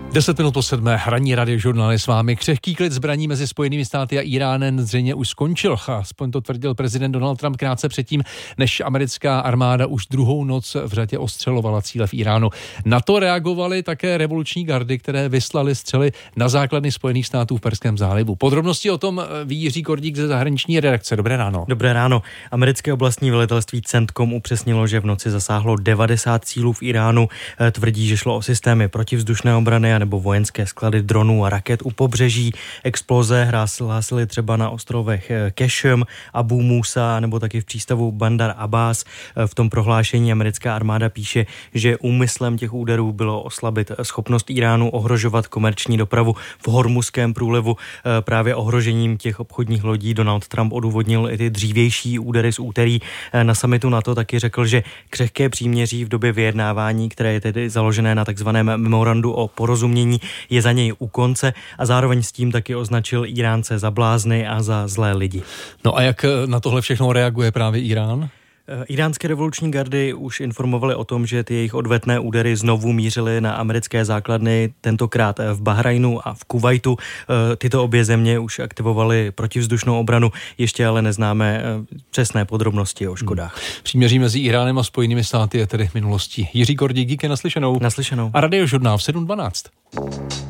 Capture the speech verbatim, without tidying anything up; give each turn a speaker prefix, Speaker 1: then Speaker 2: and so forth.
Speaker 1: Deset minut po sedmé, ranní radiožurnál je s vámi. Křehký klid zbraní mezi Spojenými státy a Iránem zřejmě už skončil. Aspoň to tvrdil prezident Donald Trump krátce předtím, než americká armáda už druhou noc v řadě ostřelovala cíle v Iránu. Na to reagovaly také revoluční gardy, které vyslaly střely na základny Spojených států v Perském zálivu. Podrobnosti o tom ví Jiří Kordík ze zahraniční redakce. Dobré ráno.
Speaker 2: Dobré ráno. Americké oblastní velitelství CENTCOM upřesnilo, že v noci zasáhlo devadesát cílů v Iránu. Tvrdí, že šlo o systémy protivzdušné obrany nebo vojenské sklady dronů a raket u pobřeží. Exploze hlásily třeba na ostrovech Kešem, Abu Musa nebo taky v přístavu Bandar Abbas. V tom prohlášení americká armáda píše, že úmyslem těch úderů bylo oslabit schopnost Iránu ohrožovat komerční dopravu v Hormuzském průlivu. Právě ohrožením těch obchodních lodí Donald Trump odůvodnil i ty dřívější údery z úterý. Na summitu NATO taky řekl, že křehké příměří v době vyjednávání, které je tedy založené na takzvaném memorandu o porozumění, je za něj u konce a zároveň s tím taky označil Iránce za blázny a za zlé lidi.
Speaker 1: No a jak na tohle všechno reaguje právě Irán?
Speaker 2: Iránské revoluční gardy už informovaly o tom, že ty jejich odvetné údery znovu mířily na americké základny, tentokrát v Bahrajnu a v Kuvajtu. Tyto obě země už aktivovaly protivzdušnou obranu, ještě ale neznáme přesné podrobnosti o škodách. Hmm.
Speaker 1: Příměří mezi Iránem a Spojenými státy je tedy minulostí. Jiří Kordík, díky, naslyšenou.
Speaker 2: Naslyšenou.
Speaker 1: A radiožurnál v sedm dvanáct.